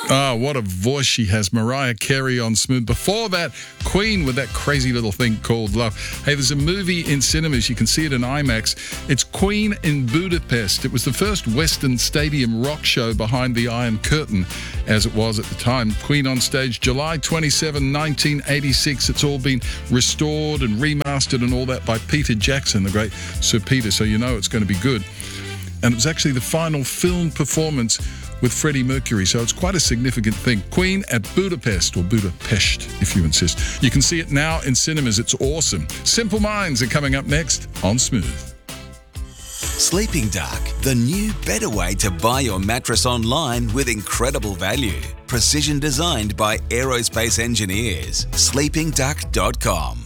Oh, what a voice she has. Mariah Carey on Smooth. Before that, Queen with that crazy little thing called Love. Hey, there's a movie in cinemas. You can see it in IMAX. It's Queen in Budapest. It was the first Western Stadium rock show behind the Iron Curtain, as it was at the time. Queen on stage, July 27, 1986. It's all been restored and remastered and all that by Peter Jackson, the great Sir Peter, so you know it's going to be good. And it was actually the final film performance with Freddie Mercury, so it's quite a significant thing. Queen at Budapest, or Budapest, if you insist. You can see it now in cinemas. It's awesome. Simple Minds are coming up next on Smooth. Sleeping Dark, the new, better way to buy your mattress online with incredible value. Precision designed by aerospace engineers. sleepingduck.com.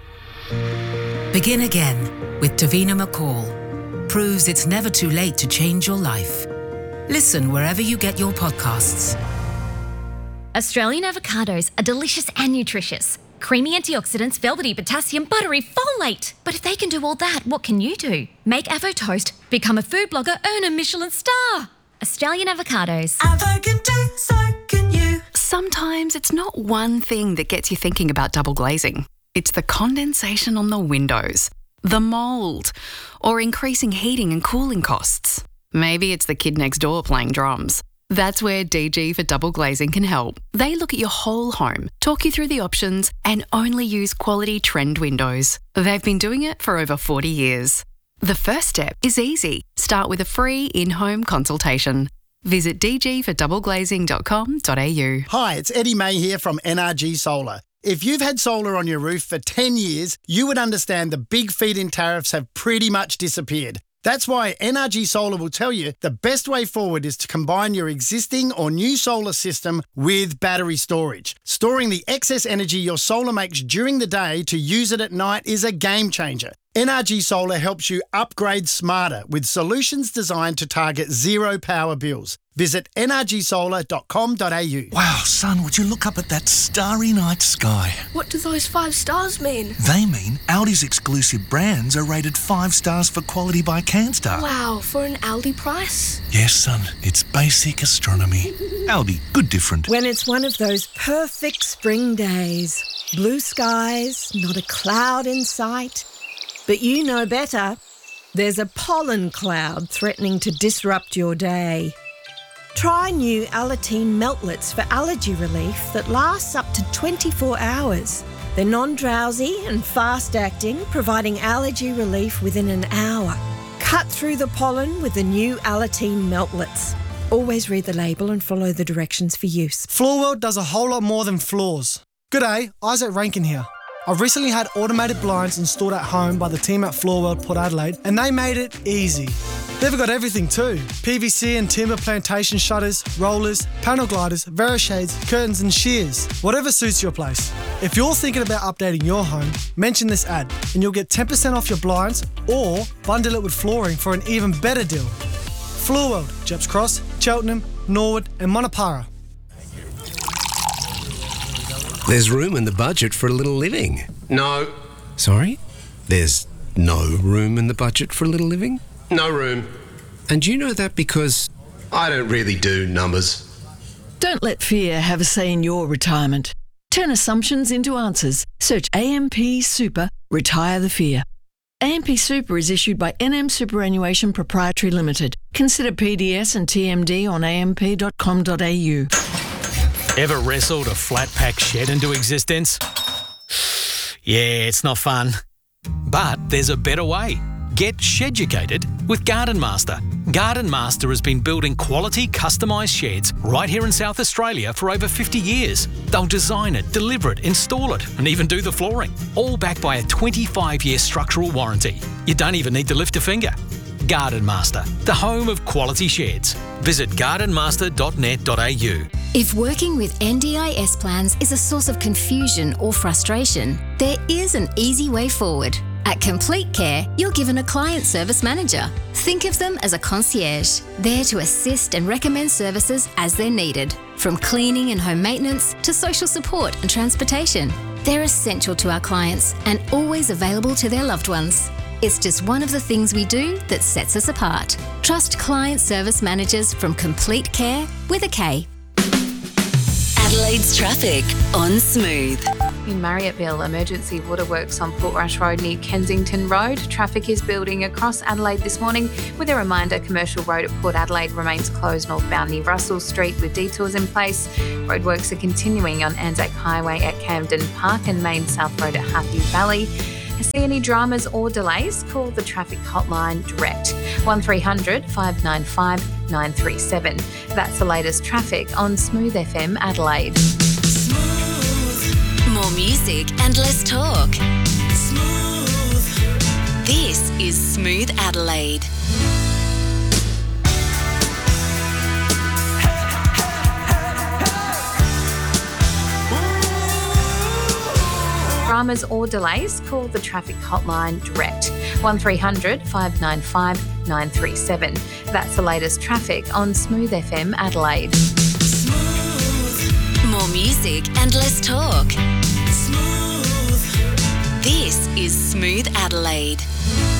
Begin Again with Davina McCall proves it's never too late to change your life. Listen wherever you get your podcasts. Australian avocados are delicious and nutritious. Creamy antioxidants, velvety potassium, buttery folate. But if they can do all that, what can you do? Make Avo Toast, become a food blogger, earn a Michelin star. Australian avocados. Avo can do, so can you. Sometimes it's not one thing that gets you thinking about double glazing. It's the condensation on the windows, the mould, or increasing heating and cooling costs. Maybe it's the kid next door playing drums. That's where DG for Double Glazing can help. They look at your whole home, talk you through the options, and only use quality trend windows. They've been doing it for over 40 years. The first step is easy. Start with a free in-home consultation. Visit dgfordoubleglazing.com.au. Hi, it's Eddie May here from NRG Solar. If you've had solar on your roof for 10 years, you would understand the big feed-in tariffs have pretty much disappeared. That's why NRG Solar will tell you the best way forward is to combine your existing or new solar system with battery storage. Storing the excess energy your solar makes during the day to use it at night is a game changer. NRG Solar helps you upgrade smarter with solutions designed to target zero power bills. Visit nrgsolar.com.au. Wow, son, would you look up at that starry night sky? What do those 5 stars mean? They mean Aldi's exclusive brands are rated 5 stars for quality by CanStar. Wow, for an Aldi price? Yes, son, it's basic astronomy. Aldi, good different. When it's one of those perfect spring days, blue skies, not a cloud in sight. But you know better. There's a pollen cloud threatening to disrupt your day. Try new Alateen Meltlets for allergy relief that lasts up to 24 hours. They're non-drowsy and fast-acting, providing allergy relief within an hour. Cut through the pollen with the new Alateen Meltlets. Always read the label and follow the directions for use. Floorworld does a whole lot more than floors. G'day, Isaac Rankin here. I've recently had automated blinds installed at home by the team at Floorworld Port Adelaide, and they made it easy. They've got everything too. PVC and timber plantation shutters, rollers, panel gliders, Verishades, curtains and shears. Whatever suits your place. If you're thinking about updating your home, mention this ad and you'll get 10% off your blinds or bundle it with flooring for an even better deal. Floorworld, Jeps Cross, Cheltenham, Norwood and Monopara. There's room in the budget for a little living. No. Sorry? There's no room in the budget for a little living? No room. And you know that because... I don't really do numbers. Don't let fear have a say in your retirement. Turn assumptions into answers. Search AMP Super, Retire the Fear. AMP Super is issued by NM Superannuation Proprietary Limited. Consider PDS and TMD on amp.com.au. Ever wrestled a flat pack shed into existence? Yeah, it's not fun. But there's a better way. Get sheducated with Garden Master. Garden Master has been building quality customised sheds right here in South Australia for over 50 years. They'll design it, deliver it, install it, and even do the flooring. All backed by a 25-year structural warranty. You don't even need to lift a finger. Garden Master, the home of quality sheds. Visit gardenmaster.net.au. If working with NDIS plans is a source of confusion or frustration, there is an easy way forward. At Complete Care, you're given a client service manager. Think of them as a concierge, there to assist and recommend services as they're needed, from cleaning and home maintenance to social support and transportation. They're essential to our clients and always available to their loved ones. It's just one of the things we do that sets us apart. Trust client service managers from Complete Care with a K. Adelaide's traffic on Smooth. In Marriottville, emergency waterworks on Portrush Road near Kensington Road. Traffic is building across Adelaide this morning, with a reminder Commercial Road at Port Adelaide remains closed northbound near Russell Street with detours in place. Roadworks are continuing on Anzac Highway at Camden Park and Main South Road at Hathi Valley. See any dramas or delays? Call the traffic hotline direct, 1300 595 937. That's the latest traffic on Smooth FM Adelaide. More music and less talk. Smooth. This is Smooth Adelaide. Dramas or delays? Call the traffic hotline direct, 1300 595 937. That's the latest traffic on Smooth FM Adelaide. More music and less talk. Smooth. This is Smooth Adelaide.